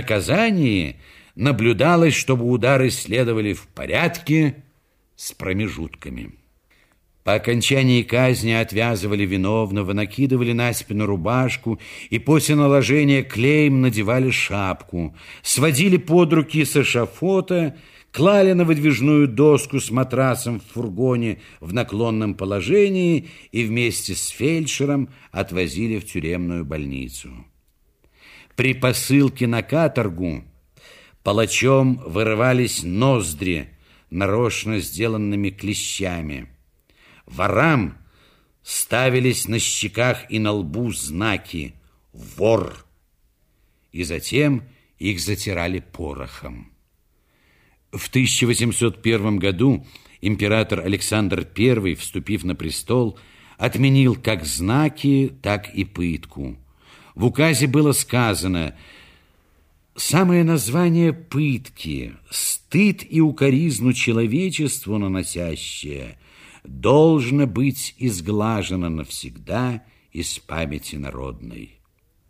наказании наблюдалось, чтобы удары следовали в порядке с промежутками. По окончании казни отвязывали виновного, накидывали на спину рубашку и после наложения клейм надевали шапку, сводили под руки с эшафота, клали на выдвижную доску с матрасом в фургоне в наклонном положении и вместе с фельдшером отвозили в тюремную больницу. При посылке на каторгу палачом вырывались ноздри нарочно сделанными клещами. Ворам ставились на щеках и на лбу знаки «Вор», и затем их затирали порохом. В 1801 году император Александр I, вступив на престол, отменил как знаки, так и пытку. В указе было сказано: самое название пытки, стыд и укоризну человечеству наносящее, должно быть изглажено навсегда из памяти народной.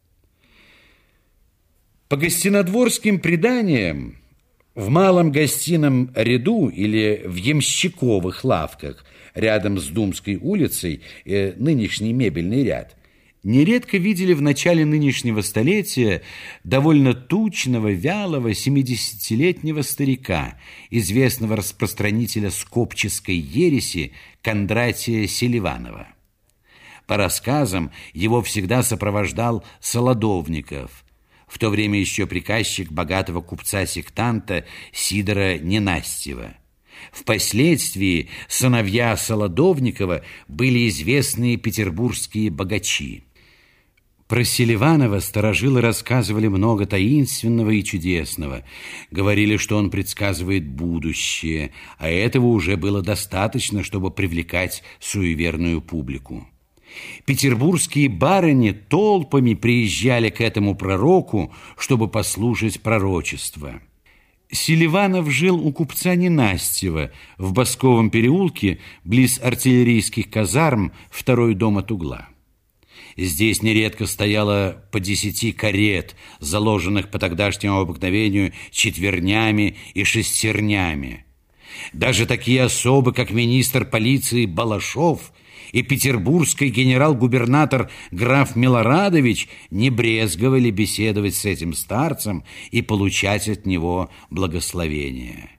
По гостинодворским преданиям, в малом гостином ряду или в ямщиковых лавках рядом с Думской улицей, нынешний мебельный ряд, нередко видели в начале нынешнего столетия довольно тучного, вялого 70-летнего старика, известного распространителя скопческой ереси Кондратия Селиванова. По рассказам, его всегда сопровождал Солодовников, в то время еще приказчик богатого купца-сектанта Сидора Ненастьева. Впоследствии сыновья Солодовникова были известные петербургские богачи. Про Селиванова старожилы рассказывали много таинственного и чудесного. Говорили, что он предсказывает будущее, а этого уже было достаточно, чтобы привлекать суеверную публику. Петербургские барыни толпами приезжали к этому пророку, чтобы послушать пророчество. Селиванов жил у купца Ненастьева в Басковом переулке, близ артиллерийских казарм, второй дом от угла. Здесь нередко стояло по 10 карет, заложенных по тогдашнему обыкновению четвернями и шестернями. Даже такие особы, как министр полиции Балашов и петербургский генерал-губернатор граф Милорадович, не брезговали беседовать с этим старцем и получать от него благословение.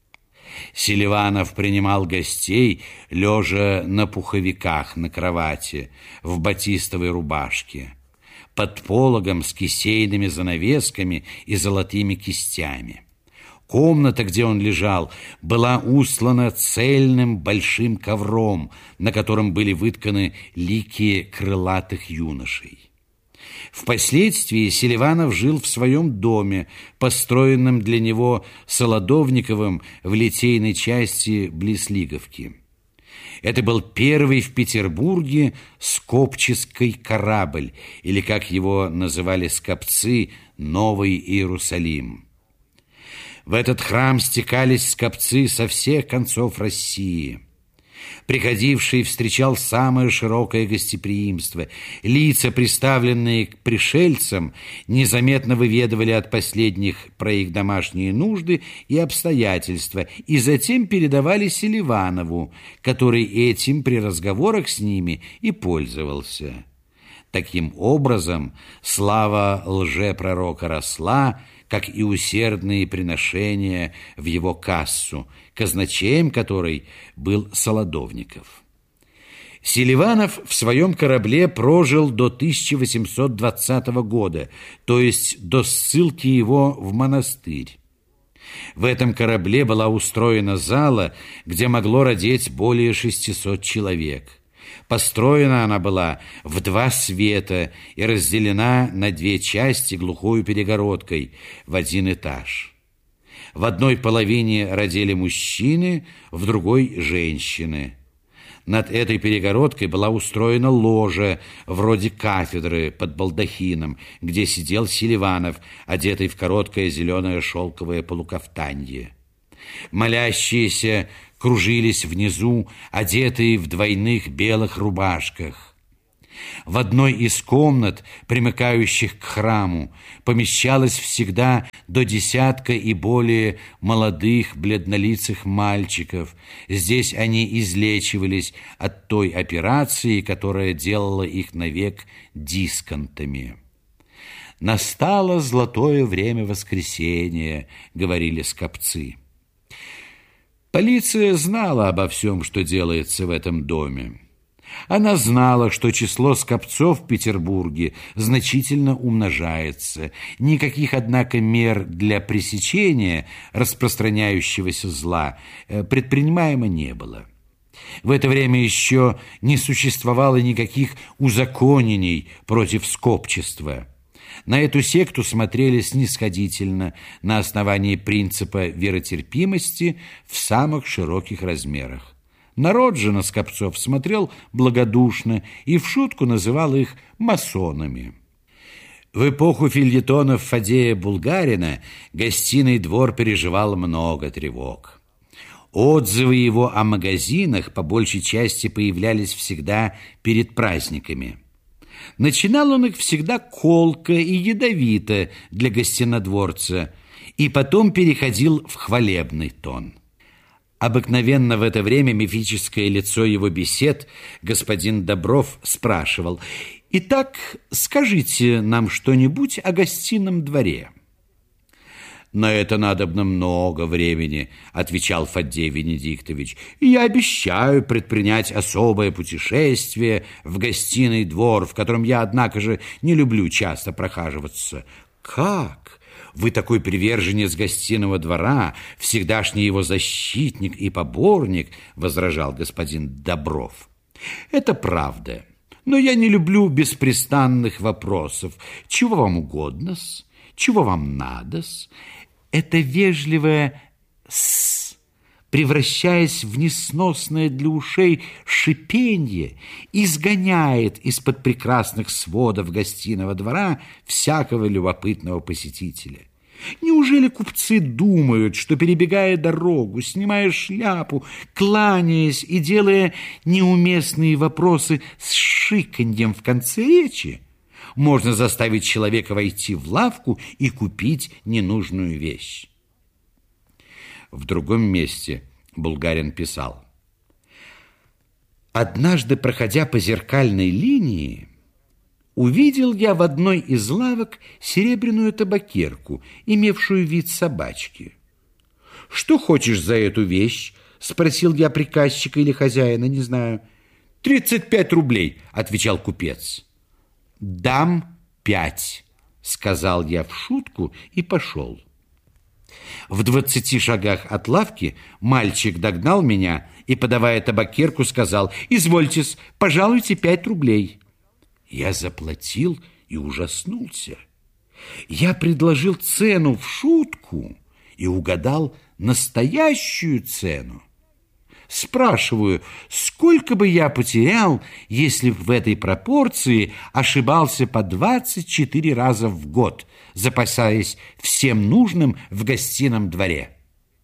Селиванов принимал гостей, лежа на пуховиках на кровати, в батистовой рубашке, под пологом с кисейными занавесками и золотыми кистями. Комната, где он лежал, была устлана цельным большим ковром, на котором были вытканы лики крылатых юношей. Впоследствии Селиванов жил в своем доме, построенном для него Солодовниковым в литейной части близ Лиговки. Это был первый в Петербурге скопческий корабль, или, как его называли скопцы, Новый Иерусалим. В этот храм стекались скопцы со всех концов России. Приходивший встречал самое широкое гостеприимство. Лица, представленные к пришельцам, незаметно выведывали от последних про их домашние нужды и обстоятельства, и затем передавали Селиванову, который этим при разговорах с ними и пользовался. Таким образом, слава лжепророка росла, как и усердные приношения в его кассу, казначеем которой был Солодовников. Селиванов в своем корабле прожил до 1820 года, то есть до ссылки его в монастырь. В этом корабле была устроена зала, где могло родить более 600 человек. Построена она была в 2 света и разделена на 2 части глухой перегородкой в 1 этаж. В одной половине родили мужчины, в другой – женщины. Над этой перегородкой была устроена ложа, вроде кафедры под балдахином, где сидел Селиванов, одетый в короткое зеленое шелковое полукафтанье. Молящиеся кружились внизу, одетые в двойных белых рубашках. В одной из комнат, примыкающих к храму, помещалось всегда до 10 и более молодых бледнолицых мальчиков. Здесь они излечивались от той операции, которая делала их навек дисконтами. «Настало золотое время воскресения», — говорили скопцы. Полиция знала обо всем, что делается в этом доме. Она знала, что число скопцов в Петербурге значительно умножается. Никаких, однако, мер для пресечения распространяющегося зла предпринимаемо не было. В это время еще не существовало никаких узаконений против скопчества. На эту секту смотрели снисходительно на основании принципа веротерпимости в самых широких размерах. Народ же на скопцов смотрел благодушно и в шутку называл их масонами. В эпоху фельетонов Фадея Булгарина гостиный двор переживал много тревог. Отзывы его о магазинах по большей части появлялись всегда перед праздниками. Начинал он их всегда колко и ядовито для гостинодворца и потом переходил в хвалебный тон. Обыкновенно в это время мифическое лицо его бесед, господин Добров, спрашивал: «Итак, скажите нам что-нибудь о гостином дворе». «На это надобно много времени», — отвечал Фаддей Венедиктович. «Я обещаю предпринять особое путешествие в гостиный двор, в котором я, однако же, не люблю часто прохаживаться». «Как? Вы такой приверженец гостиного двора, всегдашний его защитник и поборник», — возражал господин Добров. «Это правда, но я не люблю беспрестанных вопросов. Чего вам угодно-с? Чего вам надо-с?» Это вежливое «с», превращаясь в несносное для ушей шипенье, изгоняет из-под прекрасных сводов гостиного двора всякого любопытного посетителя. Неужели купцы думают, что, перебегая дорогу, снимая шляпу, кланяясь и делая неуместные вопросы с шиканьем в конце речи, можно заставить человека войти в лавку и купить ненужную вещь? В другом месте Булгарин писал: «Однажды, проходя по зеркальной линии, увидел я в одной из лавок серебряную табакерку, имевшую вид собачки. «Что хочешь за эту вещь?» — спросил я приказчика или хозяина, не знаю. 35 рублей, — отвечал купец. «Дам 5, — сказал я в шутку и пошел. В 20 шагах от лавки мальчик догнал меня и, подавая табакерку, сказал: «Извольте-с, пожалуйте 5 рублей». Я заплатил и ужаснулся. Я предложил цену в шутку и угадал настоящую цену. Спрашиваю, сколько бы я потерял, если в этой пропорции ошибался по 24 раза в год, запасаясь всем нужным в гостином дворе.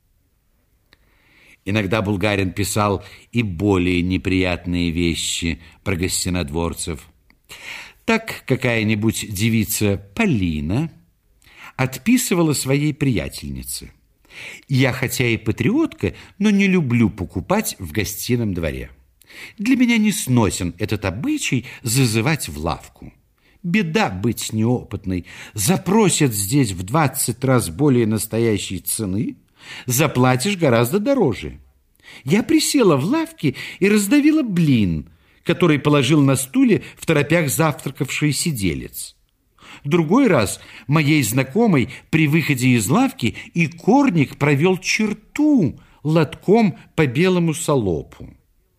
Иногда Булгарин писал и более неприятные вещи про гостинодворцев. Так какая-нибудь девица Полина отписывала своей приятельнице: «Я хотя и патриотка, но не люблю покупать в гостином дворе. Для меня не сносен этот обычай зазывать в лавку. Беда быть неопытной. Запросят здесь в 20 раз более настоящей цены, заплатишь гораздо дороже». Я присела в лавке и раздавила блин, который положил на стуле в торопях завтракавший сиделец. Другой раз моей знакомой при выходе из лавки икорник провел черту лотком по белому салопу.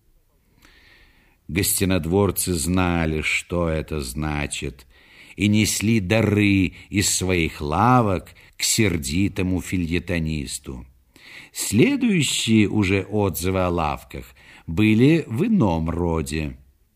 Гостинодворцы знали, что это значит, и несли дары из своих лавок к сердитому фельетонисту. Следующие уже отзывы о лавках были в ином роде.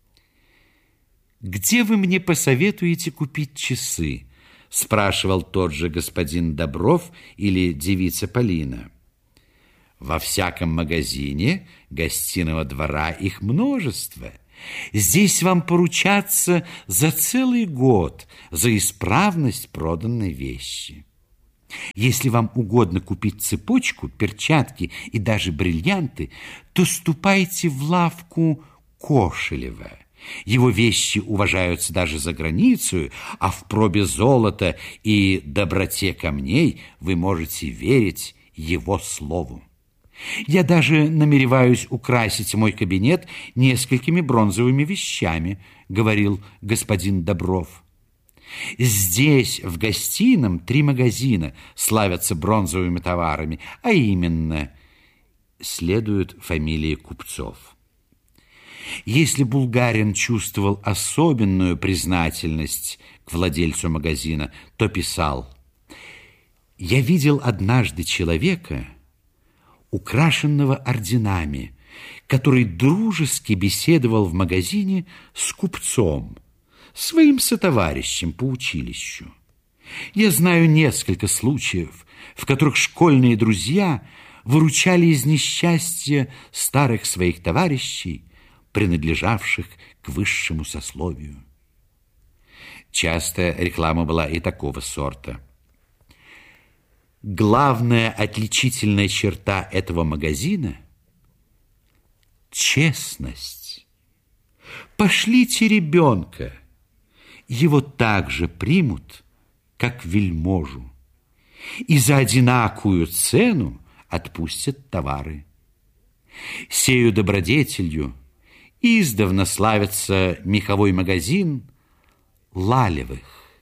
«Где вы мне посоветуете купить часы?» — спрашивал тот же господин Добров или девица Полина. «Во всяком магазине гостиного двора их множество. Здесь вам поручаться за целый год за исправность проданной вещи. Если вам угодно купить цепочку, перчатки и даже бриллианты, то ступайте в лавку Кошелева. Его вещи уважаются даже за границей, а в пробе золота и доброте камней вы можете верить его слову. Я даже намереваюсь украсить мой кабинет несколькими бронзовыми вещами, говорил господин Добров. Здесь, в гостином, 3 магазина славятся бронзовыми товарами, а именно, следуют фамилии купцов. Если булгарин чувствовал особенную признательность к владельцу магазина, то писал: «Я видел однажды человека, украшенного орденами, который дружески беседовал в магазине с купцом, своим сотоварищем по училищу. Я знаю несколько случаев, в которых школьные друзья выручали из несчастья старых своих товарищей, принадлежавших к высшему сословию». Часто реклама была и такого сорта. Главная отличительная черта этого магазина – честность. Пошлите ребенка, его также примут, как вельможу, и за одинакую цену отпустят товары. Сею добродетелью издавна славится меховой магазин Лалевых.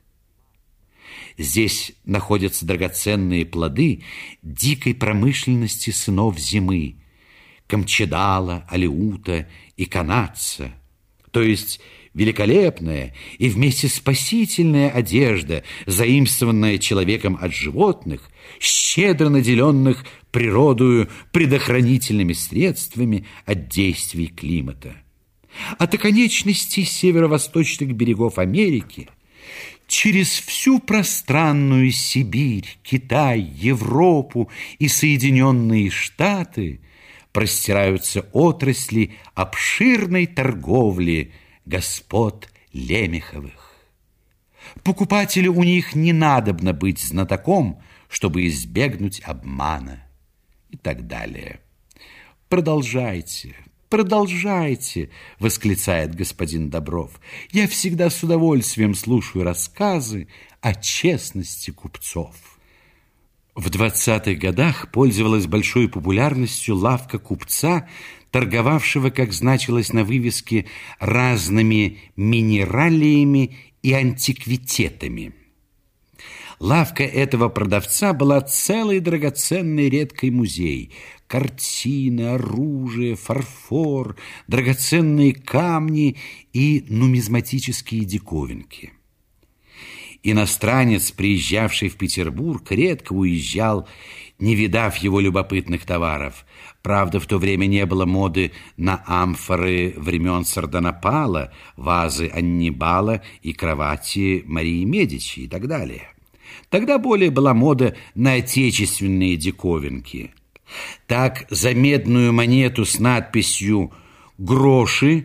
Здесь находятся драгоценные плоды дикой промышленности сынов зимы – Камчедала, Алеута и Канадца, то есть великолепная и вместе спасительная одежда, заимствованная человеком от животных, щедро наделенных природою предохранительными средствами от действий климата. От оконечностей северо-восточных берегов Америки через всю пространную Сибирь, Китай, Европу и Соединенные Штаты простираются отрасли обширной торговли господ Лемеховых. Покупателю у них не надобно быть знатоком, чтобы избегнуть обмана и так далее. «Продолжайте, продолжайте», — восклицает господин Добров. «Я всегда с удовольствием слушаю рассказы о честности купцов». В 20-х годах пользовалась большой популярностью лавка купца, торговавшего, как значилось на вывеске, разными минералиями и антиквитетами. Лавка этого продавца была целый драгоценный редкий музей. Картины, оружие, фарфор, драгоценные камни и нумизматические диковинки. Иностранец, приезжавший в Петербург, редко уезжал, не видав его любопытных товаров. Правда, в то время не было моды на амфоры времен Сардонапала, вазы Аннибала и кровати Марии Медичи и так далее. Тогда более была мода на отечественные диковинки. Так, за медную монету с надписью «Гроши»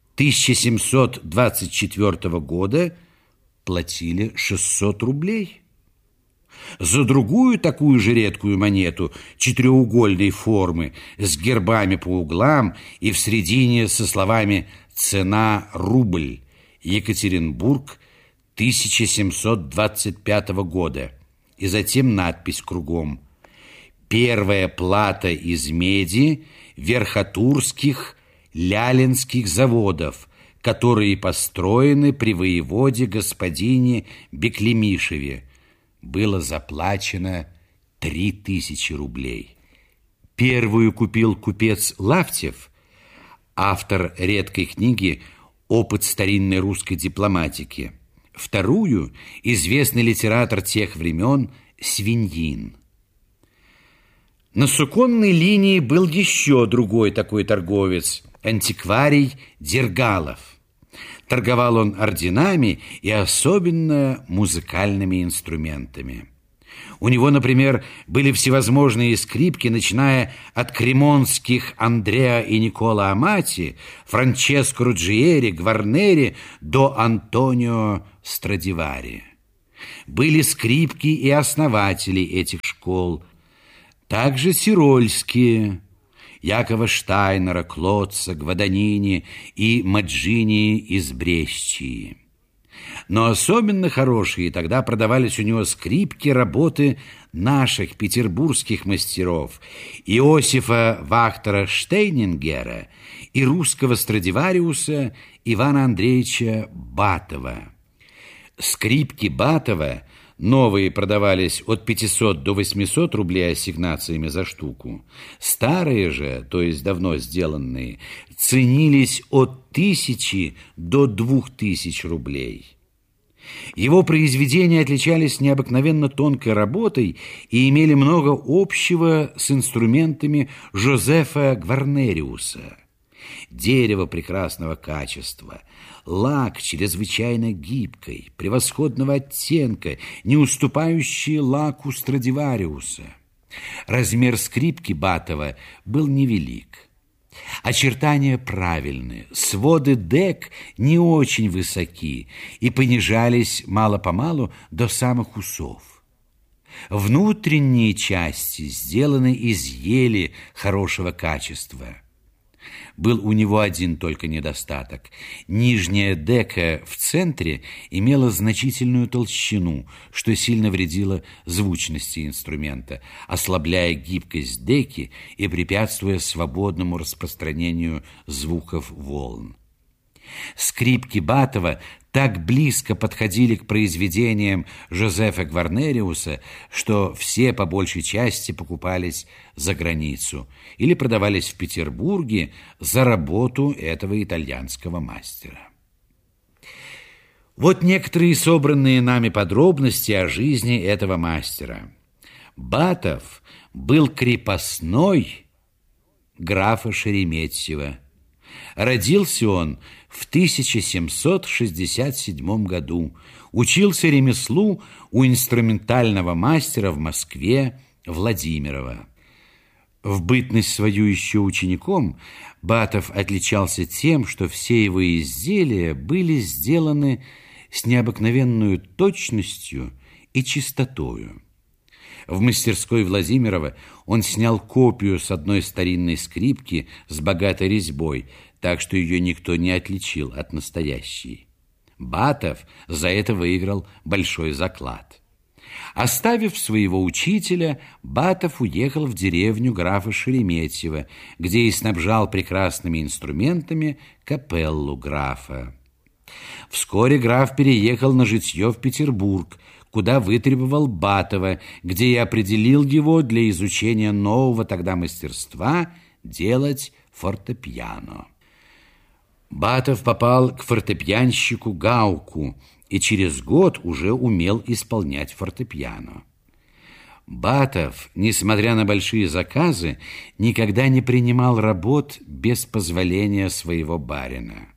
1724 года платили 600 рублей. За другую такую же редкую монету четыреугольной формы с гербами по углам и в середине со словами «Цена рубль. Екатеринбург 1725 года» и затем надпись кругом: «Первая плата из меди верхотурских лялинских заводов, которые построены при воеводе господине Беклемишеве. Было заплачено 3000 рублей». Первую купил купец Лафтев, автор редкой книги «Опыт старинной русской дипломатики». Вторую – известный литератор тех времен Свиньин. На суконной линии был еще другой такой торговец – антикварий Дергалов. Торговал он орденами и особенно музыкальными инструментами. У него, например, были всевозможные скрипки, начиная от кремонских Андреа и Никола Амати, Франческо Руджиери, Гварнери до Антонио Страдивари. Были скрипки и основатели этих школ, также тирольские Якова Штайнера, Клотца, Гваданини и Маджини из Бresчии. Но особенно хорошие тогда продавались у него скрипки работы наших петербургских мастеров Иосифа Вахтера Штейнингера и русского Страдивариуса Ивана Андреевича Батова. Скрипки Батова новые продавались от 500 до 800 рублей ассигнациями за штуку. Старые же, то есть давно сделанные, ценились от 1000 до 2000 рублей. Его произведения отличались необыкновенно тонкой работой и имели много общего с инструментами Жозефа Гварнериуса. Дерево прекрасного качества, лак чрезвычайно гибкой, превосходного оттенка, не уступающий лаку Страдивариуса. Размер скрипки Батова был невелик. Очертания правильные, своды дек не очень высоки и понижались мало-помалу до самых усов. Внутренние части сделаны из ели хорошего качества. Был у него один только недостаток. Нижняя дека в центре имела значительную толщину, что сильно вредило звучности инструмента, ослабляя гибкость деки и препятствуя свободному распространению звуков волн. Скрипки Батова так близко подходили к произведениям Жозефа Гварнериуса, что все по большей части покупались за границу или продавались в Петербурге за работу этого итальянского мастера. Вот некоторые собранные нами подробности о жизни этого мастера. Батов был крепостной графа Шереметьева. Родился он в 1767 году, учился ремеслу у инструментального мастера в Москве Владимирова. В бытность свою еще учеником Батов отличался тем, что все его изделия были сделаны с необыкновенной точностью и чистотою. В мастерской Владимирова он снял копию с одной старинной скрипки с богатой резьбой, так что ее никто не отличил от настоящей. Батов за это выиграл большой заклад. Оставив своего учителя, Батов уехал в деревню графа Шереметьева, где и снабжал прекрасными инструментами капеллу графа. Вскоре граф переехал на житье в Петербург, куда вытребовал Батова, где и определил его для изучения нового тогда мастерства делать фортепиано. Батов попал к фортепианщику Гауку и через год уже умел исполнять фортепиано. Батов, несмотря на большие заказы, никогда не принимал работ без позволения своего барина.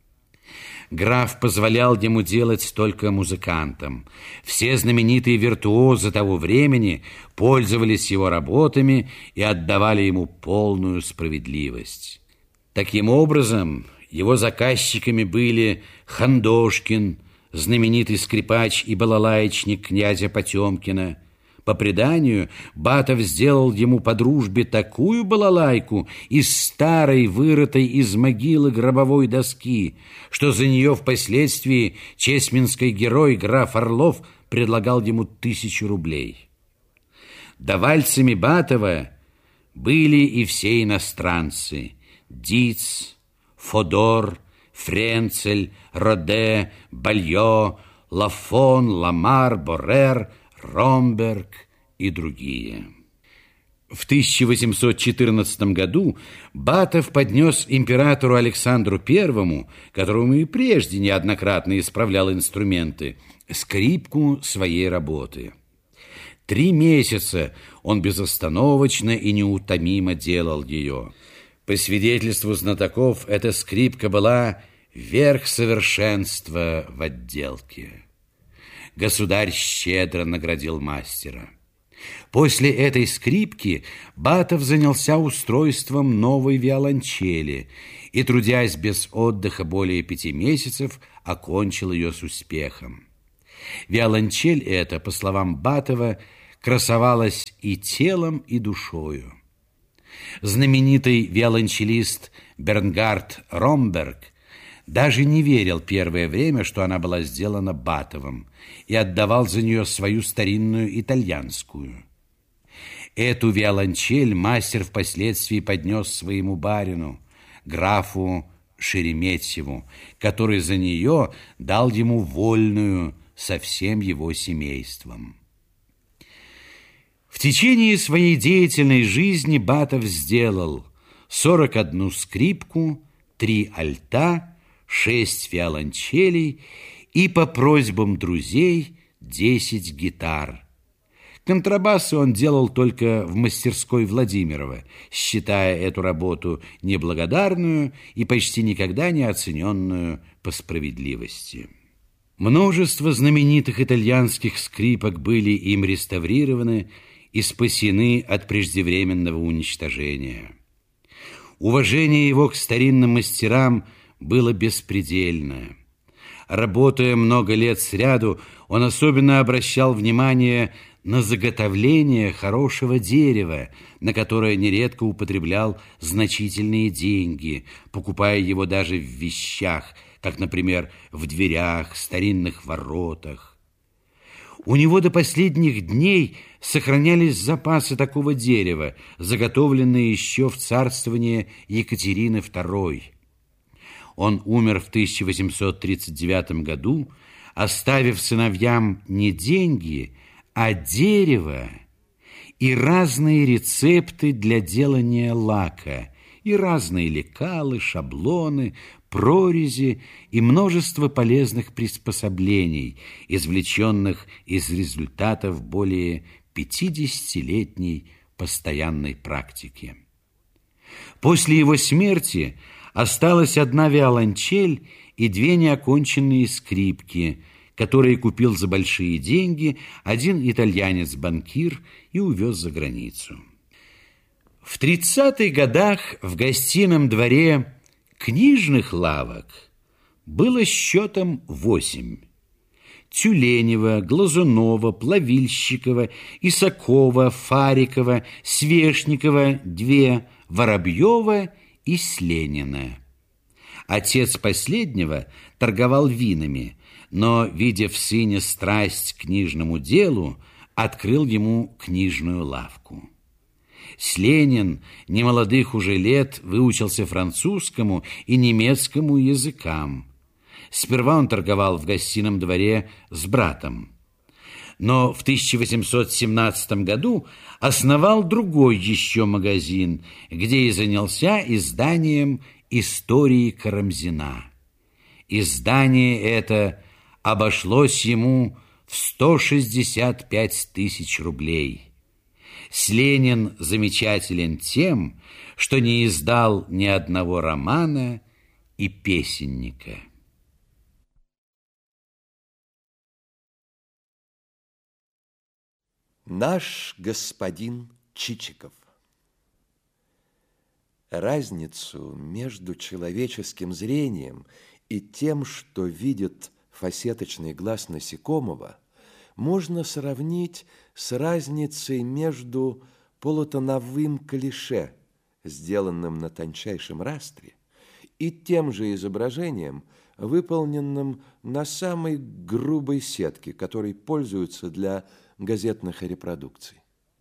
Граф позволял ему делать только музыкантам. Все знаменитые виртуозы того времени пользовались его работами и отдавали ему полную справедливость. Таким образом, его заказчиками были Хандошкин, знаменитый скрипач и балалаечник князя Потемкина. По преданию, Батов сделал ему по дружбе такую балалайку из старой, вырытой из могилы гробовой доски, что за нее впоследствии чесменский герой граф Орлов предлагал ему 1000 рублей. Давальцами Батова были и все иностранцы: Диц, Фодор, Френцель, Роде, Бальо, Лафон, Ламар, Борер, Ромберг и другие. В 1814 году Батов поднес императору Александру I, которому и прежде неоднократно исправлял инструменты, скрипку своей работы. 3 месяца он безостановочно и неутомимо делал ее. По свидетельству знатоков, эта скрипка была верх совершенства в отделке. Государь щедро наградил мастера. После этой скрипки Батов занялся устройством новой виолончели и, трудясь без отдыха более 5 месяцев, окончил ее с успехом. Виолончель эта, по словам Батова, красовалась и телом, и душою. Знаменитый виолончелист Бернгард Ромберг даже не верил первое время, что она была сделана Батовым, и отдавал за нее свою старинную итальянскую. Эту виолончель мастер впоследствии поднес своему барину, графу Шереметьеву, который за нее дал ему вольную со всем его семейством. В течение своей деятельной жизни Батов сделал 41 скрипку, 3 альта, 6 виолончелей и по просьбам друзей 10 гитар. Контрабасы он делал только в мастерской Владимирова, считая эту работу неблагодарную и почти никогда не оцененную по справедливости. Множество знаменитых итальянских скрипок были им реставрированы и спасены от преждевременного уничтожения. Уважение его к старинным мастерам было беспредельное. Работая много лет сряду, он особенно обращал внимание на заготовление хорошего дерева, на которое нередко употреблял значительные деньги, покупая его даже в вещах, как, например, в дверях, старинных воротах. У него до последних дней сохранялись запасы такого дерева, заготовленные еще в царствование Екатерины II. Он умер в 1839 году, оставив сыновьям не деньги, а дерево и разные рецепты для делания лака, и разные лекалы, шаблоны, прорези и множество полезных приспособлений, извлеченных из результатов более 50-летней постоянной практики. После его смерти осталась одна виолончель и 2 неоконченные скрипки, которые купил за большие деньги один итальянец-банкир и увез за границу. В 30-х годах в гостином дворе книжных лавок было счетом 8. Тюленева, Глазунова, Плавильщикова, Исакова, Фарикова, Свешникова 2, Воробьева и Сленина. Отец последнего торговал винами, но, видя в сыне страсть к книжному делу, открыл ему книжную лавку. Сленин, немолодых уже лет, выучился французскому и немецкому языкам. Сперва он торговал в гостином дворе с братом, но в 1817 году основал другой еще магазин, где и занялся изданием «Истории Карамзина». Издание это обошлось ему в 165 тысяч рублей. Сленин замечателен тем, что не издал ни одного романа и песенника. Наш господин Чичиков. Разницу между человеческим зрением и тем, что видит фасеточный глаз насекомого, можно сравнить с разницей между полутоновым клише, сделанным на тончайшем растре, и тем же изображением, выполненным на самой грубой сетке, которой пользуются для газетных репродукций.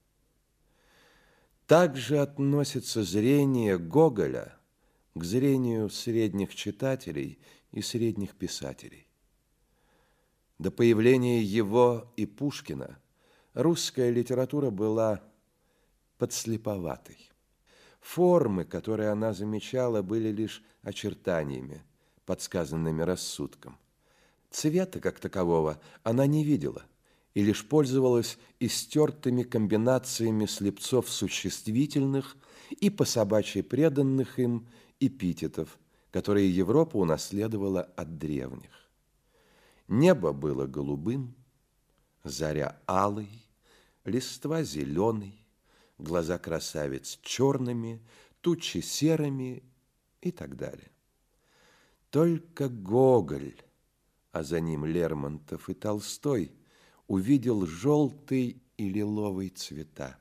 Также относится зрение Гоголя к зрению средних читателей и средних писателей. До появления его и Пушкина русская литература была подслеповатой. Формы, которые она замечала, были лишь очертаниями, подсказанными рассудком. Цвета, как такового, она не видела и лишь пользовалась истертыми комбинациями слепцов существительных и по-собачьи преданных им эпитетов, которые Европа унаследовала от древних. Небо было голубым, заря алой, Листва зеленой, глаза красавиц черными, тучи серыми и так далее. Только Гоголь, а за ним Лермонтов и Толстой, увидел желтый и лиловый цвета.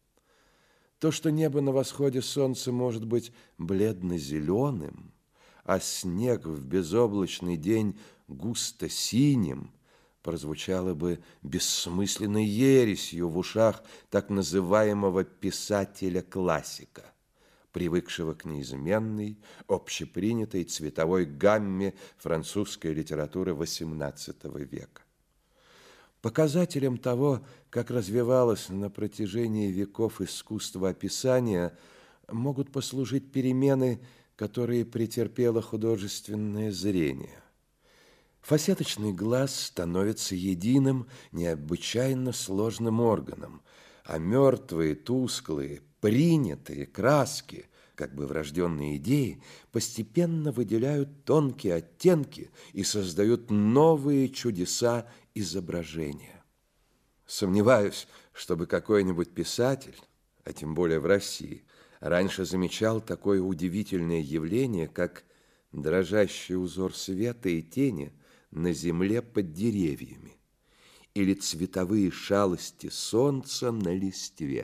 То, что небо на восходе солнца может быть бледно-зеленым, а снег в безоблачный день густо-синим, прозвучало бы бессмысленной ересью в ушах так называемого писателя-классика, привыкшего к неизменной, общепринятой цветовой гамме французской литературы XVIII века. Показателем того, как развивалось на протяжении веков искусство описания, могут послужить перемены, которые претерпело художественное зрение. Фасеточный глаз становится единым, необычайно сложным органом, а мертвые, тусклые, принятые краски, как бы врожденные идеи, постепенно выделяют тонкие оттенки и создают новые чудеса изображения. Сомневаюсь, чтобы какой-нибудь писатель, а тем более в России, раньше замечал такое удивительное явление, как дрожащий узор света и тени на земле под деревьями или цветовые шалости солнца на листве.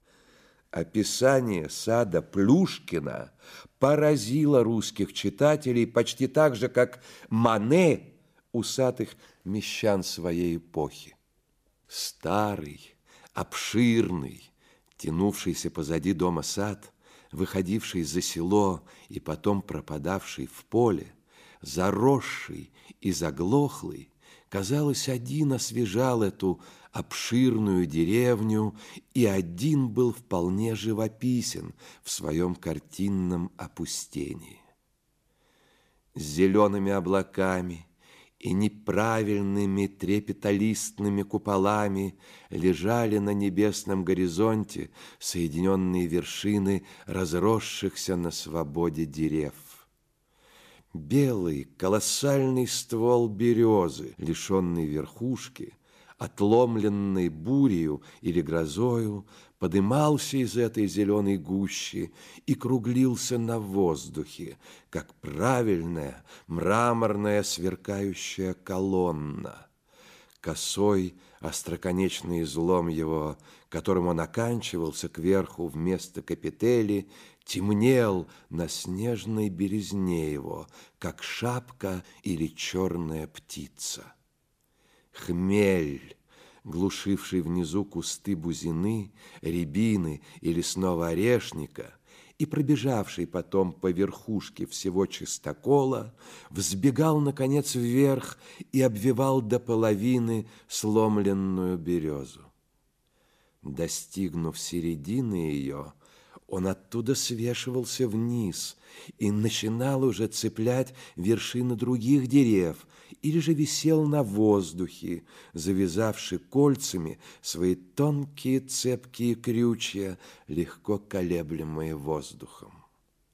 Описание сада Плюшкина поразило русских читателей почти так же, как Мане усатых мещан своей эпохи. Старый, обширный, тянувшийся позади дома сад, выходивший за село и потом пропадавший в поле, заросший и заглохлый, казалось, один освежал эту обширную деревню, и один был вполне живописен в своем картинном опустении. С зелеными облаками и неправильными трепетолистными куполами лежали на небесном горизонте соединенные вершины разросшихся на свободе дерев. Белый колоссальный ствол березы, лишенный верхушки, отломленный бурею или грозою, подымался из этой зеленой гущи и круглился на воздухе, как правильная мраморная сверкающая колонна. Косой остроконечный излом его, которым он оканчивался кверху вместо капители, темнел на снежной белизне его, как шапка или черная птица. Хмель, глушивший внизу кусты бузины, рябины и лесного орешника, и пробежавший потом по верхушке всего чистокола, взбегал, наконец, вверх и обвивал до половины сломленную березу. Достигнув середины ее, он оттуда свешивался вниз и начинал уже цеплять вершины других дерев или же висел на воздухе, завязавши кольцами свои тонкие цепкие крючья, легко колеблемые воздухом.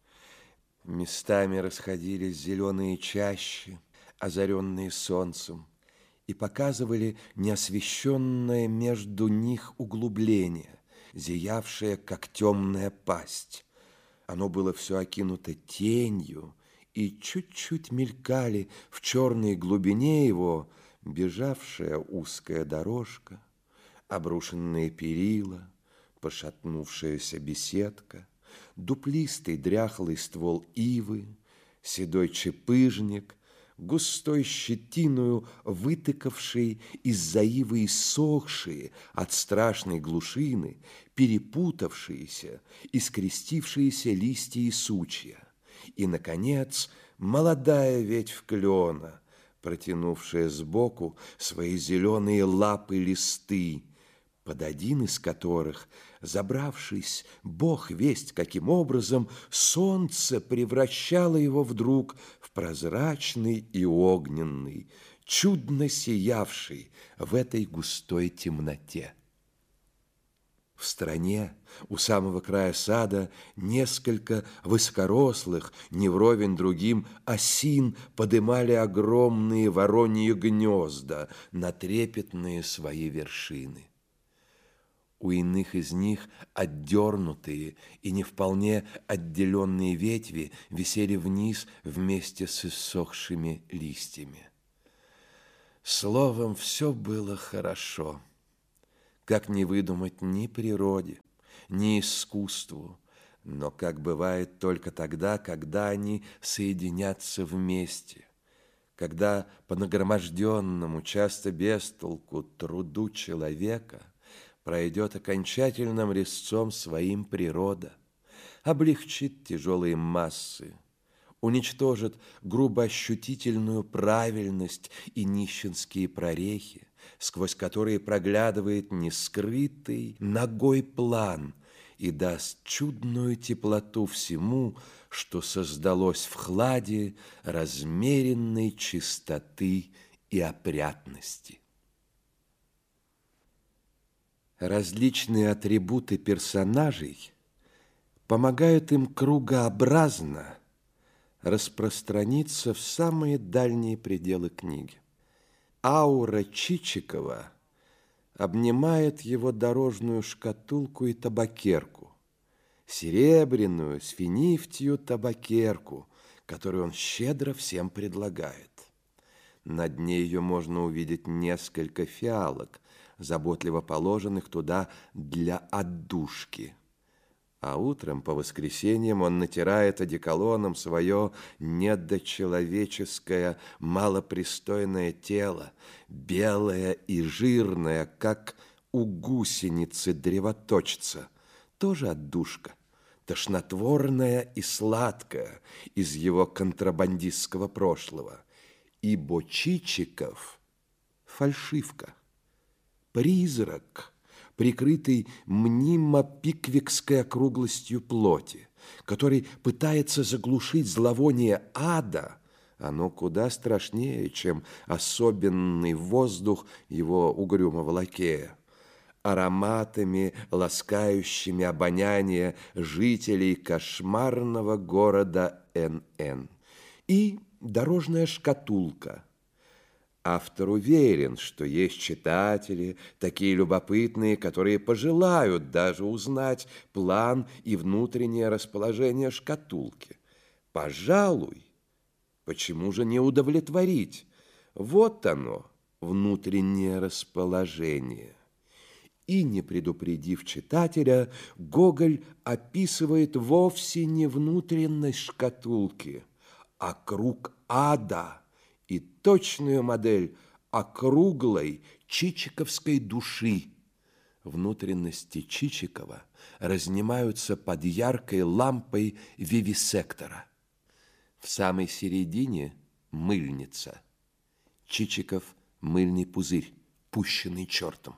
Местами расходились зеленые чащи, озаренные солнцем, и показывали неосвещенное между них углубление, зиявшее, как темная пасть. Оно было все окинуто тенью, и чуть-чуть мелькали в черной глубине его бежавшая узкая дорожка, обрушенные перила, пошатнувшаяся беседка, дуплистый дряхлый ствол ивы, седой чепыжник, густой щетиною вытыкавшие из-за ивы иссохшие от страшной глушины, перепутавшиеся и скрестившиеся листья и сучья. И, наконец, молодая ветвь клена, протянувшая сбоку свои зеленые лапы листы, под один из которых, забравшись, Бог весть каким образом, солнце превращало его вдруг в прозрачный и огненный, чудно сиявший в этой густой темноте. В стороне, у самого края сада, несколько высокорослых, не вровень другим, осин подымали огромные вороньи гнезда на трепетные свои вершины. У иных из них отдернутые и не вполне отделенные ветви висели вниз вместе с иссохшими листьями. Словом, все было хорошо. Как не выдумать ни природе, ни искусству, но как бывает только тогда, когда они соединятся вместе, когда по нагроможденному, часто без толку труду человека пройдет окончательным резцом своим природа, облегчит тяжелые массы, уничтожит грубоощутительную правильность и нищенские прорехи, сквозь которые проглядывает нескрытый нагой план и даст чудную теплоту всему, что создалось в хладе размеренной чистоты и опрятности. Различные атрибуты персонажей помогают им кругообразно распространиться в самые дальние пределы книги. Аура Чичикова обнимает его дорожную шкатулку и табакерку, серебряную с финифтью табакерку, которую он щедро всем предлагает. На дне ее можно увидеть несколько фиалок, заботливо положенных туда для отдушки. А утром по воскресеньям он натирает одеколоном свое недочеловеческое, малопристойное тело, белое и жирное, как у гусеницы-древоточца, тоже отдушка, тошнотворная и сладкая из его контрабандистского прошлого, ибо Чичиков – фальшивка, призрак, прикрытый мнимо-пиквикской округлостью плоти, который пытается заглушить зловоние ада. Оно куда страшнее, чем особенный воздух его угрюмого лакея, ароматами, ласкающими обоняние жителей кошмарного города Н.Н. И дорожная шкатулка. Автор уверен, что есть читатели, такие любопытные, которые пожелают даже узнать план и внутреннее расположение шкатулки. Пожалуй, почему же не удовлетворить? Вот оно, внутреннее расположение. И, не предупредив читателя, Гоголь описывает вовсе не внутренность шкатулки, а круг ада и точную модель округлой чичиковской души. Внутренности Чичикова разнимаются под яркой лампой вивисектора. В самой середине мыльница. Чичиков – мыльный пузырь, пущенный чертом.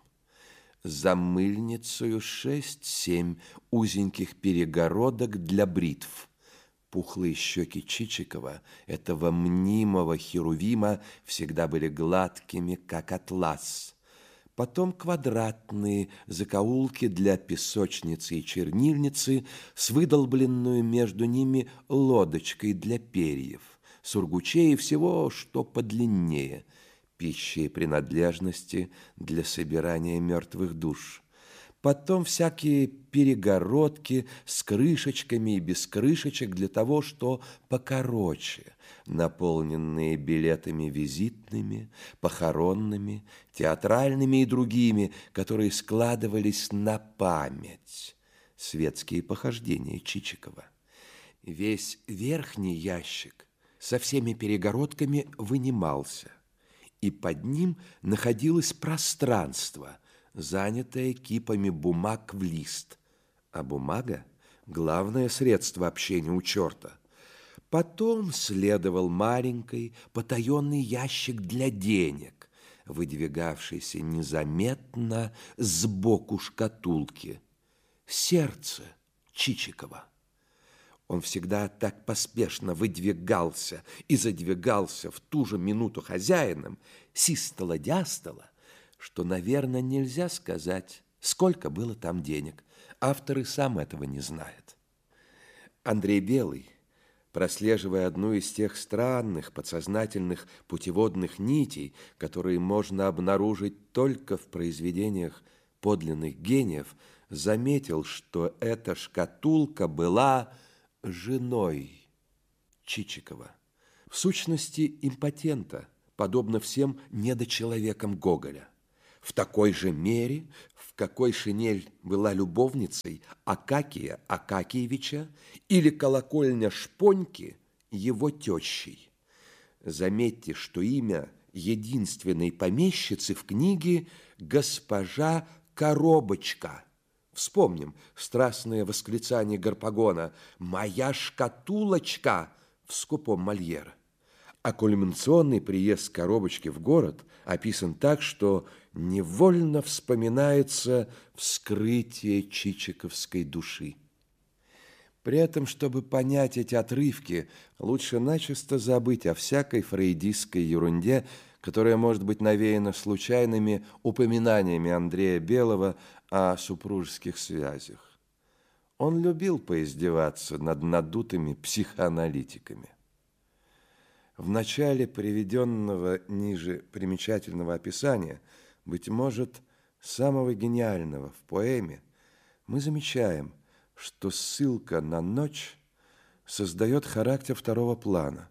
За мыльницею 6-7 узеньких перегородок для бритв. Пухлые щеки Чичикова, этого мнимого херувима, всегда были гладкими, как атлас. Потом квадратные закоулки для песочницы и чернильницы с выдолбленную между ними лодочкой для перьев, сургучей и всего, что подлиннее, пищи и принадлежности для собирания мертвых душ. Потом всякие перегородки с крышечками и без крышечек для того, что покороче, наполненные билетами визитными, похоронными, театральными и другими, которые складывались на память. Светские похождения Чичикова. Весь верхний ящик со всеми перегородками вынимался, и под ним находилось пространство, занятая кипами бумаг в лист, а бумага – главное средство общения у черта. Потом следовал маленький потаенный ящик для денег, выдвигавшийся незаметно сбоку шкатулки. Сердце Чичикова. Он всегда так поспешно выдвигался и задвигался в ту же минуту хозяином, систола-диастола, что, наверное, нельзя сказать, сколько было там денег. Автор и сам этого не знает. Андрей Белый, прослеживая одну из тех странных подсознательных путеводных нитей, которые можно обнаружить только в произведениях подлинных гениев, заметил, что эта шкатулка была женой Чичикова. В сущности, импотента, подобно всем недочеловекам Гоголя. В такой же мере, в какой шинель была любовницей Акакия Акакиевича или колокольня Шпоньки его тещей. Заметьте, что имя единственной помещицы в книге госпожа Коробочка. Вспомним страстное восклицание Гарпагона «Моя шкатулочка» в скупом Мольера. А кульминационный приезд Коробочки в город описан так, что невольно вспоминается вскрытие чичиковской души. При этом, чтобы понять эти отрывки, лучше начисто забыть о всякой фрейдистской ерунде, которая может быть навеяна случайными упоминаниями Андрея Белого о супружеских связях. Он любил поиздеваться над надутыми психоаналитиками. В начале приведенного ниже примечательного описания, быть может, самого гениального в поэме, мы замечаем, что ссылка на ночь создает характер второго плана.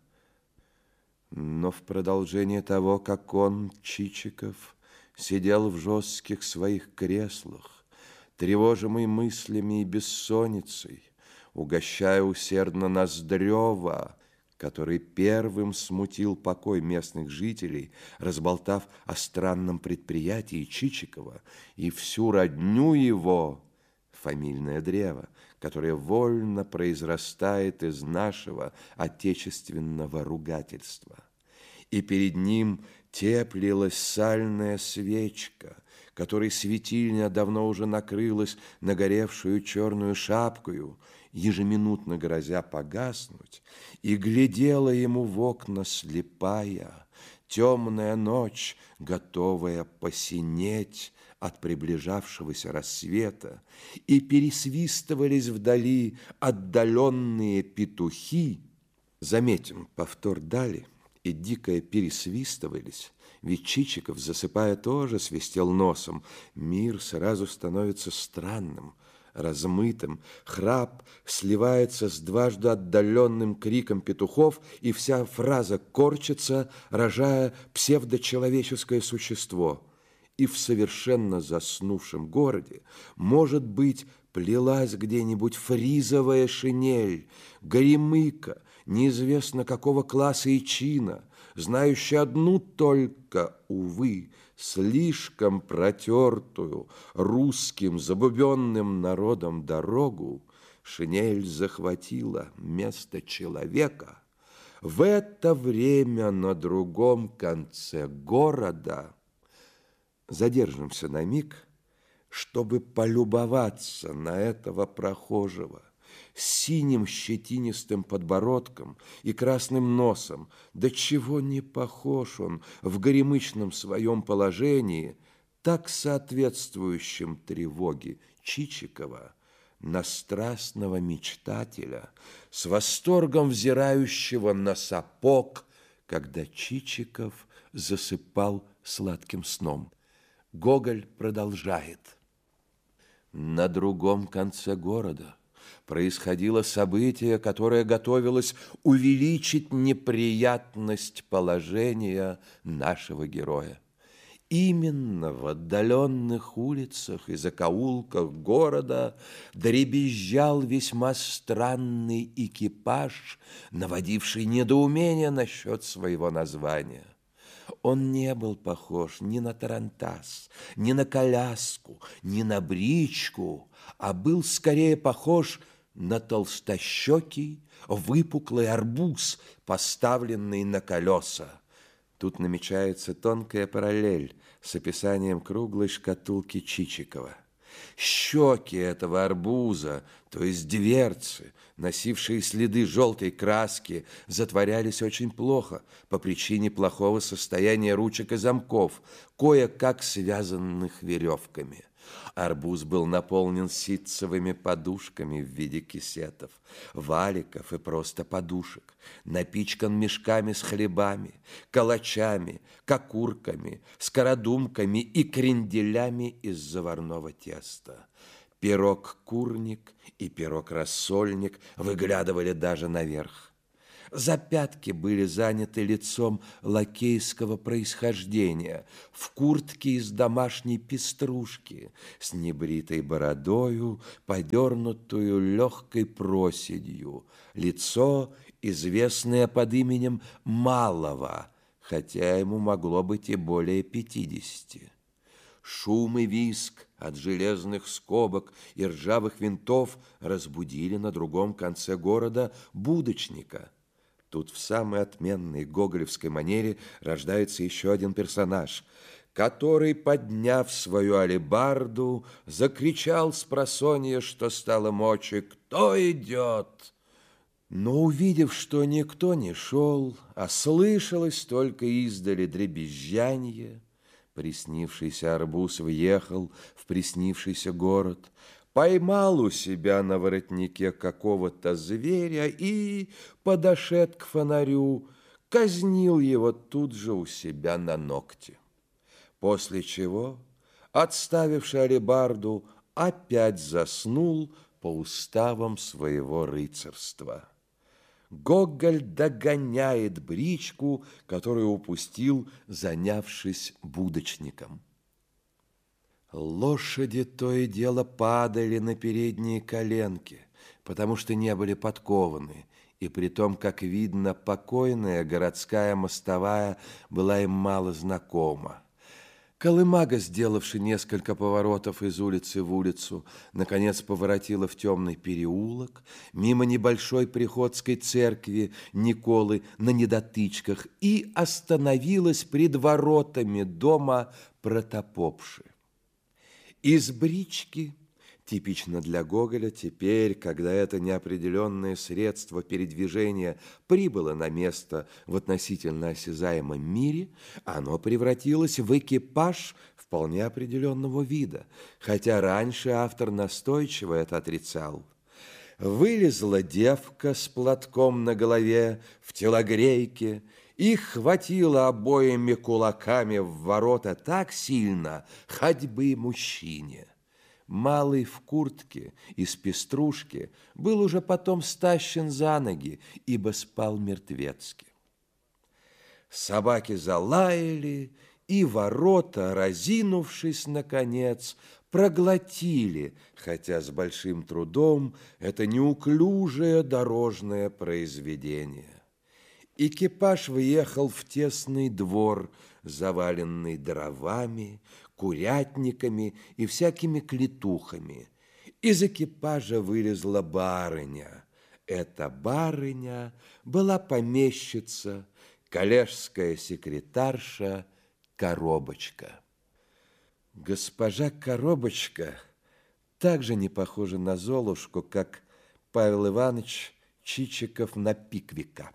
Но в продолжение того, как он, Чичиков, сидел в жестких своих креслах, тревожимый мыслями и бессонницей, угощая усердно Ноздрева, который первым смутил покой местных жителей, разболтав о странном предприятии Чичикова и всю родню его, фамильное древо, которое вольно произрастает из нашего отечественного ругательства. И перед ним теплилась сальная свечка, которой светильня давно уже накрылась нагоревшую черную шапкою, ежеминутно грозя погаснуть, и глядела ему в окна слепая, темная ночь, готовая посинеть от приближавшегося рассвета, и пересвистывались вдали отдаленные петухи. Заметим, повтор дали, и дикое пересвистывались, ведь Чичиков, засыпая, тоже свистел носом. Мир сразу становится странным, размытым, храп сливается с дважды отдаленным криком петухов, и вся фраза корчится, рожая псевдочеловеческое существо. И в совершенно заснувшем городе, может быть, плелась где-нибудь фризовая шинель, горемыка, неизвестно какого класса и чина, знающая одну только, увы, слишком протертую русским забубенным народом дорогу. Шинель захватила место человека. В это время на другом конце города... Задержимся на миг, чтобы полюбоваться на этого прохожего с синим щетинистым подбородком и красным носом. Да чего не похож он в горемычном своем положении, так соответствующем тревоге Чичикова, на страстного мечтателя, с восторгом взирающего на сапог, когда Чичиков засыпал сладким сном. Гоголь продолжает. На другом конце города происходило событие, которое готовилось увеличить неприятность положения нашего героя. Именно в отдаленных улицах и закоулках города дребезжал весьма странный экипаж, наводивший недоумение насчет своего названия. Он не был похож ни на тарантас, ни на коляску, ни на бричку, а был скорее похож на толстощекий, выпуклый арбуз, поставленный на колеса. Тут намечается тонкая параллель с описанием круглой шкатулки Чичикова. Щеки этого арбуза, то есть дверцы, носившие следы желтой краски, затворялись очень плохо по причине плохого состояния ручек и замков, кое-как связанных веревками. Арбуз был наполнен ситцевыми подушками в виде кисетов, валиков и просто подушек, напичкан мешками с хлебами, калачами, кокурками, скородумками и кренделями из заварного теста. Пирог-курник и пирог-рассольник выглядывали даже наверх. Запятки были заняты лицом лакейского происхождения, в куртке из домашней пеструшки, с небритой бородою, подернутую легкой проседью, лицо, известное под именем Малого, хотя ему могло быть и более 50. Шум и визг от железных скобок и ржавых винтов разбудили на другом конце города будочника. Тут в самой отменной гоголевской манере рождается еще один персонаж, который, подняв свою алебарду, закричал спросонья, что стало мочи: «Кто идет?» Но, увидев, что никто не шел, а слышалось только издали дребезжанье, приснившийся арбуз въехал в приснившийся город, поймал у себя на воротнике какого-то зверя и, подошед к фонарю, казнил его тут же у себя на ногте. После чего, отставивший алебарду, опять заснул по уставам своего рыцарства. Гоголь догоняет бричку, которую упустил, занявшись будочником. Лошади то и дело падали на передние коленки, потому что не были подкованы, и при том, как видно, покойная городская мостовая была им мало знакома. Колымага, сделавши несколько поворотов из улицы в улицу, наконец поворотила в темный переулок, мимо небольшой приходской церкви Николы на недотычках и остановилась пред воротами дома протопопши. Из брички, типично для Гоголя, теперь, когда это неопределенное средство передвижения прибыло на место в относительно осязаемом мире, оно превратилось в экипаж вполне определенного вида, хотя раньше автор настойчиво это отрицал. Вылезла девка с платком на голове в телогрейке и хватила обоими кулаками в ворота так сильно, хоть бы и мужчине. Малый в куртке из пеструшки был уже потом стащен за ноги, ибо спал мертвецки. Собаки залаяли, и ворота, разинувшись наконец, проглотили, хотя с большим трудом, это неуклюжее дорожное произведение. Экипаж въехал в тесный двор, заваленный дровами, курятниками и всякими клетухами. Из экипажа вылезла барыня. Эта барыня была помещица, коллежская секретарша Коробочка. Госпожа Коробочка также не похожа на Золушку, как Павел Иванович Чичиков на Пиквика.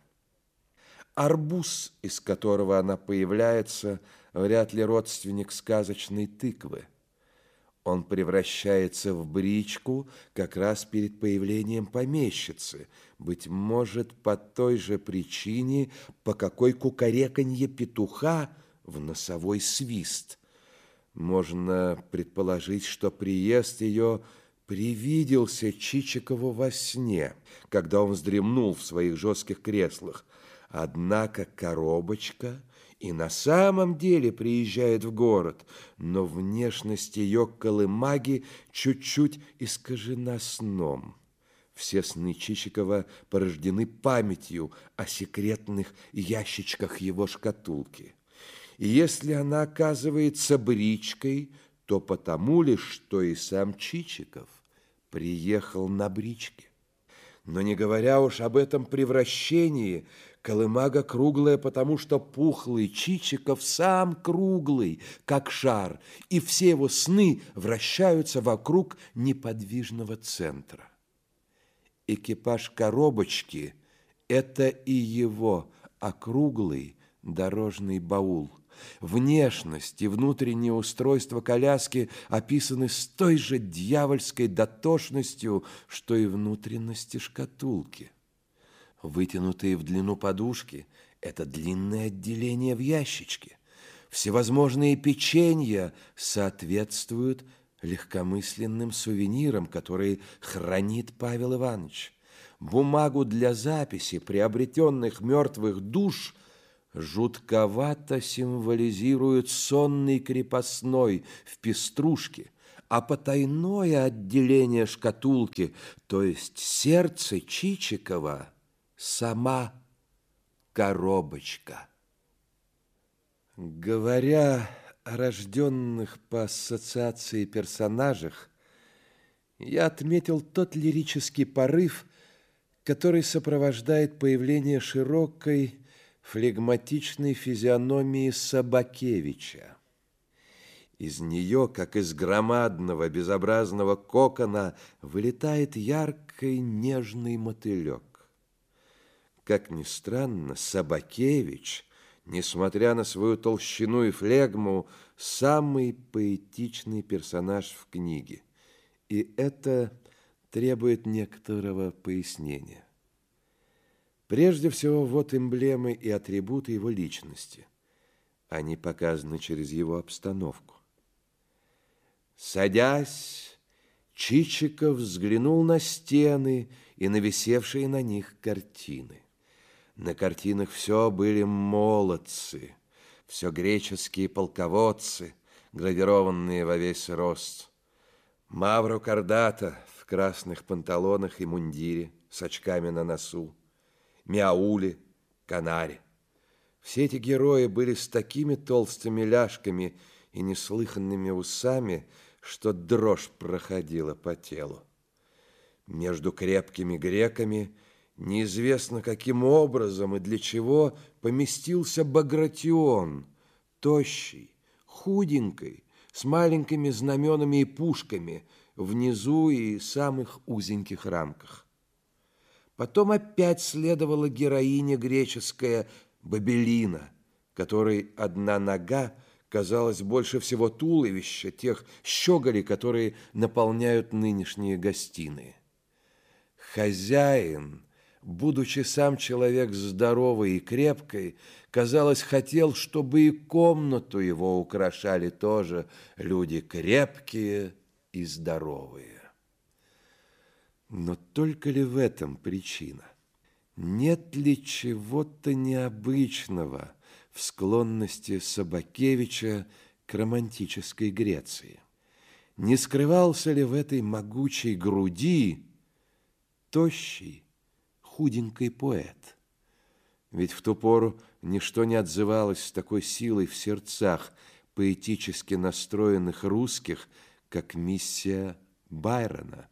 Арбуз, из которого она появляется, вряд ли родственник сказочной тыквы. Он превращается в бричку как раз перед появлением помещицы, быть может, по той же причине, по какой кукареканье петуха в носовой свист. Можно предположить, что приезд ее привиделся Чичикову во сне, когда он вздремнул в своих жестких креслах. Однако Коробочка и на самом деле приезжает в город, но внешность ее колымаги чуть-чуть искажена сном. Все сны Чичикова порождены памятью о секретных ящичках его шкатулки. И если она оказывается бричкой, то потому лишь, что и сам Чичиков приехал на бричке. Но не говоря уж об этом превращении, колымага круглая, потому что пухлый Чичиков сам круглый, как шар, и все его сны вращаются вокруг неподвижного центра. Экипаж Коробочки – это и его округлый дорожный баул, Внешность и внутреннее устройство коляски описаны с той же дьявольской дотошностью, что и внутренности шкатулки. Вытянутые в длину подушки – это длинное отделение в ящичке. Всевозможные печенья соответствуют легкомысленным сувенирам, которые хранит Павел Иванович. Бумагу для записи приобретенных мертвых душ жутковато символизирует сонный крепостной в пеструшке, а потайное отделение шкатулки, то есть сердце Чичикова, сама коробочка. Говоря о рожденных по ассоциации персонажах, я отметил тот лирический порыв, который сопровождает появление широкой, флегматичной физиономии Собакевича. Из нее, как из громадного безобразного кокона, вылетает яркий нежный мотылек. Как ни странно, Собакевич, несмотря на свою толщину и флегму, самый поэтичный персонаж в книге. И это требует некоторого пояснения. Прежде всего, вот эмблемы и атрибуты его личности. Они показаны через его обстановку. Садясь, Чичиков взглянул на стены и на висевшие на них картины. На картинах все были молодцы, все греческие полководцы, гравированные во весь рост. Мавро Кардата в красных панталонах и мундире с очками на носу, Мяули, Канари. Все эти герои были с такими толстыми ляжками и неслыханными усами, что дрожь проходила по телу. Между крепкими греками неизвестно каким образом и для чего поместился Багратион, тощий, худенький, с маленькими знаменами и пушками внизу и самых узеньких рамках. Потом опять следовала героиня греческая Бабелина, которой одна нога казалась больше всего туловища тех щеголей, которые наполняют нынешние гостиные. Хозяин, будучи сам человек здоровый и крепкий, казалось, хотел, чтобы и комнату его украшали тоже люди крепкие и здоровые. Но только ли в этом причина? Нет ли чего-то необычного в склонности Собакевича к романтической Греции? Не скрывался ли в этой могучей груди тощий, худенький поэт? Ведь в ту пору ничто не отзывалось с такой силой в сердцах поэтически настроенных русских, как миссия Байрона.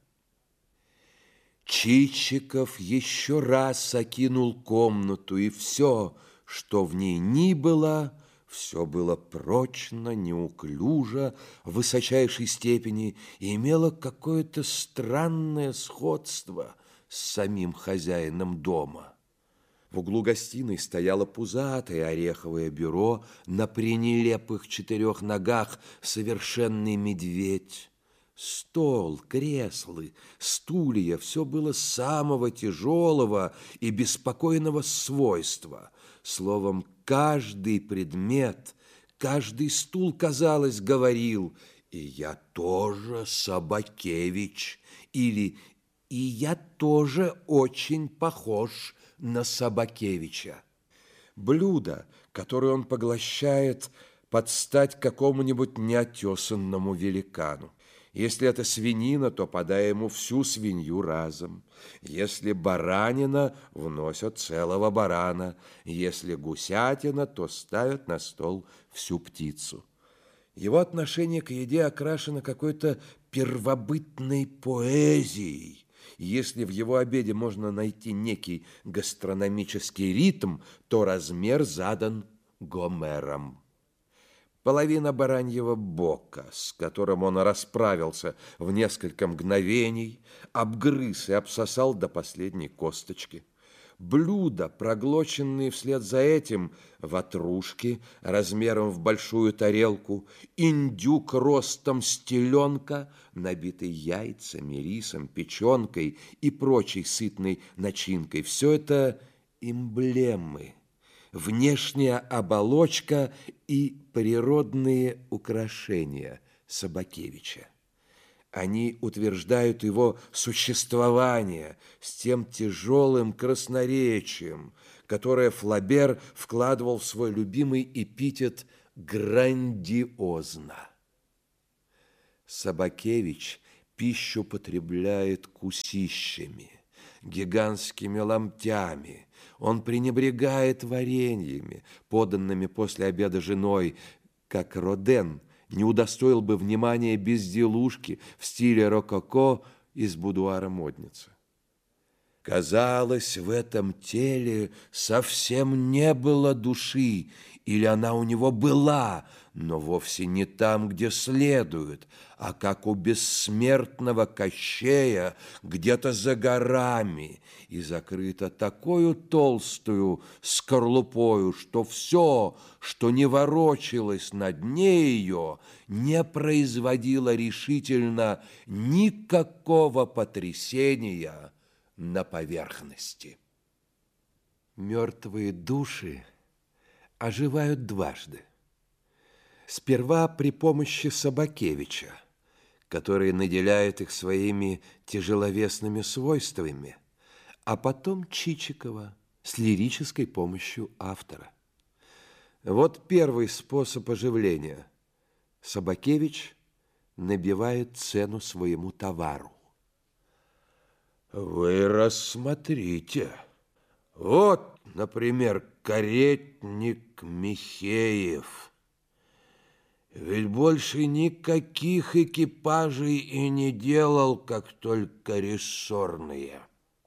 Чичиков еще раз окинул комнату, и все, что в ней ни было, все было прочно, неуклюже, в высочайшей степени и имело какое-то странное сходство с самим хозяином дома. В углу гостиной стояло пузатое ореховое бюро, на пренелепых 4 ногах совершенный медведь. Стол, кресла, стулья – все было самого тяжелого и беспокойного свойства. Словом, каждый предмет, каждый стул, казалось, говорил: «И я тоже Собакевич» или «И я тоже очень похож на Собакевича». Блюдо, которое он поглощает, под стать какому-нибудь неотесанному великану. Если это свинина, то подай ему всю свинью разом. Если баранина, вносят целого барана. Если гусятина, то ставят на стол всю птицу. Его отношение к еде окрашено какой-то первобытной поэзией. Если в его обеде можно найти некий гастрономический ритм, то размер задан Гомером. Половина бараньего бока, с которым он расправился в несколько мгновений, обгрыз и обсосал до последней косточки. блюда, проглоченные вслед за этим, ватрушки размером в большую тарелку, индюк ростом с теленка, набитый яйцами, рисом, печенкой и прочей сытной начинкой. Все это эмблемы, внешняя оболочка и природные украшения Собакевича. Они утверждают его существование с тем тяжелым красноречием, которое Флабер вкладывал в свой любимый эпитет «грандиозно». Собакевич пищу потребляет кусищами, гигантскими ломтями. Он пренебрегает вареньями, поданными после обеда женой, как Роден не удостоил бы внимания безделушки в стиле рококо из будуара модницы. Казалось, в этом теле совсем не было души, или она у него была, но вовсе не там, где следует, а как у бессмертного Кощея где-то за горами и закрыта такою толстую скорлупою, что все, что не ворочалось на дне ее, не производило решительно никакого потрясения на поверхности. Мертвые души оживают дважды. Сперва при помощи Собакевича, который наделяет их своими тяжеловесными свойствами, а потом Чичикова с лирической помощью автора. Вот первый способ оживления. Собакевич набивает цену своему товару. Вы рассмотрите. Вот, например, каретник Михеев. Ведь больше никаких экипажей и не делал, как только рессорные.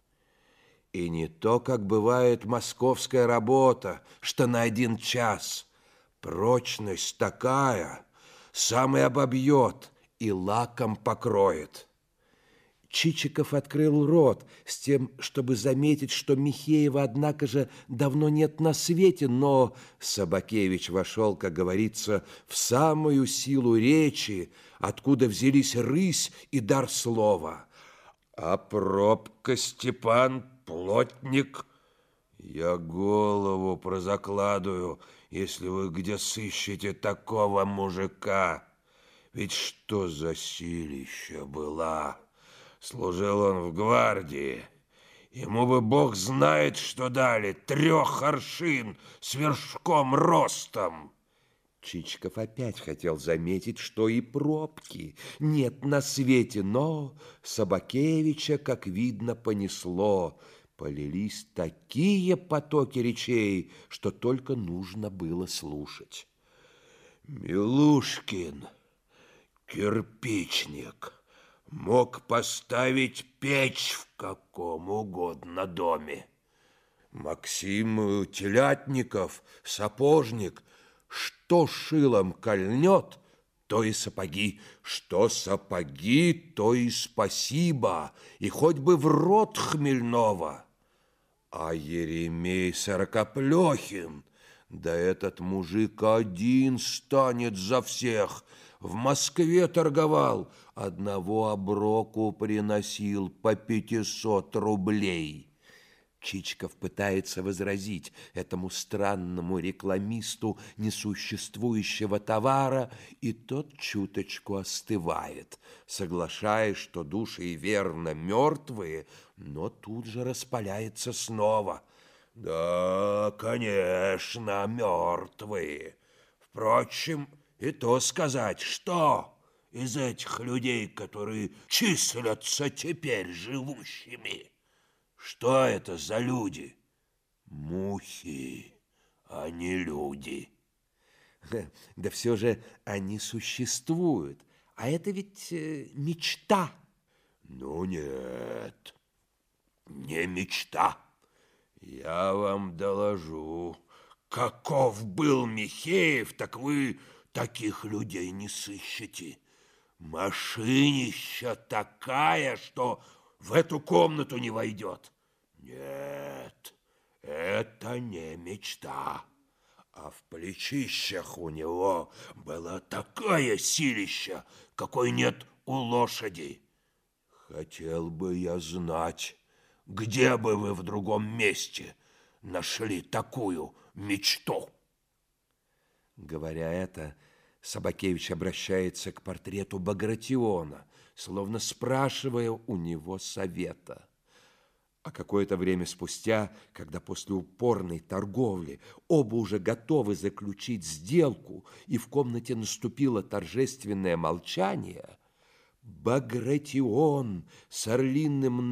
И не то, как бывает московская работа, что на 1 час. Прочность такая, сам и обобьет, и лаком покроет. Чичиков открыл рот с тем, чтобы заметить, что Михеева, однако же, давно нет на свете, но Собакевич вошел, как говорится, в самую силу речи, откуда взялись рысь и дар слова. А пробка, Степан, плотник, я голову прозакладываю, если вы где сыщете такого мужика. Ведь что за силища была! Служил он в гвардии. Ему бы Бог знает, что дали. 3 аршин с вершком ростом. Чичиков опять хотел заметить, что и пробки нет на свете, но Собакевича, как видно, понесло. Полились такие потоки речей, что только нужно было слушать. Милушкин, кирпичник, мог поставить печь в каком угодно доме. Максим Телятников, сапожник, что шилом кольнет, то и сапоги, что сапоги, то и спасибо, и хоть бы в рот хмельного. А Еремей Сорокоплехин, да этот мужик один станет за всех. В Москве торговал, одного оброку приносил по 500 рублей. Чичиков пытается возразить этому странному рекламисту несуществующего товара, и тот чуточку остывает, соглашаясь, что души и верно мертвые, но тут же распаляется снова. Да, конечно, мертвые. Впрочем, и то сказать, что из этих людей, которые числятся теперь живущими, что это за люди? Мухи, а не люди. Да все же они существуют, а это ведь мечта. Ну нет, не мечта. Я вам доложу, каков был Михеев, так вы таких людей не сыщете. Машинища такая, что в эту комнату не войдет. Нет, Это не мечта. А в плечищах у него было такое силище, какой нет у лошади. Хотел бы я знать, где бы вы в другом месте нашли такую мечту. Говоря это, Собакевич обращается к портрету Багратиона, словно спрашивая у него совета. А какое-то время спустя, когда после упорной торговли оба уже готовы заключить сделку, и в комнате наступило торжественное молчание, Багратион с орлиным